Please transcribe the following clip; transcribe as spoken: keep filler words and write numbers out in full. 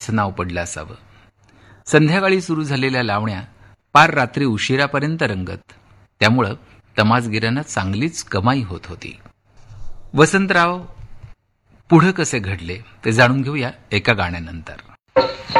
असं नाव पडलं असावं. संध्याकाळी सुरू झालेल्या लावण्या पार रात्री उशिरापर्यंत रंगत, त्यामुळं तमासगिरांना चांगलीच कमाई होत होती. वसंतराव पुढं कसे घडले ते जाणून घेऊया एका गाण्यानंतर.